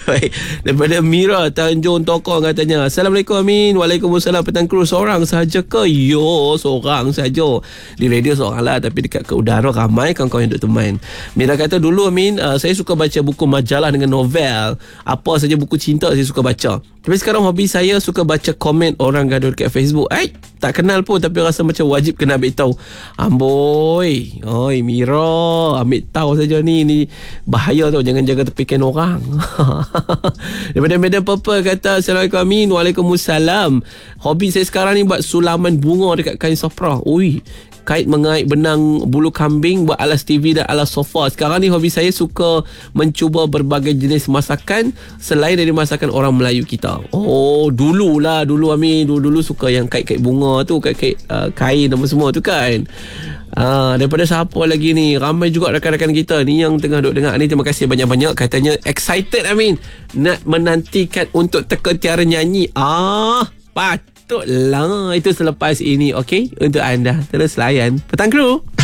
Baik. Daripada Mira Tanjung Tokong katanya, Assalamualaikum Amin. Waalaikumsalam. Petang kru seorang sahaja ke? Yo, seorang sahaja. Di radio seorang lah, tapi dekat ke udara ramai kawan-kawan yang duk teman. Mira kata, dulu Amin, saya suka baca buku majalah dengan novel. Apa saja buku cinta saya suka baca. Tapi sekarang hobi saya suka baca komen orang gaduh dekat Facebook. Tak kenal pun tapi rasa macam wajib kena ambil tahu. Amboi. Oi Mira, ambil tahu saja ni bahaya tau, jangan jaga tepikan orang. Daripada Medan Purple kata, Assalamualaikum Amin. Waalaikumsalam. Hobi saya sekarang ni buat sulaman bunga dekat kain sofra. Ui, kait mengait benang bulu kambing buat alas TV dan alas sofa. Sekarang ni hobi saya suka mencuba berbagai jenis masakan selain dari masakan orang Melayu kita. Oh, dulu Amin, dulu suka yang kait-kait bunga tu, kait-kait kain apa semua tu kan. Daripada siapa lagi ni? Ramai juga rakan-rakan kita ni yang tengah duk dengar ni. Terima kasih banyak-banyak. Katanya excited Amin, nak menantikan untuk teka tiara nyanyi. Patutlah. Itu selepas ini. Okey, untuk anda terus layan Petang Kru.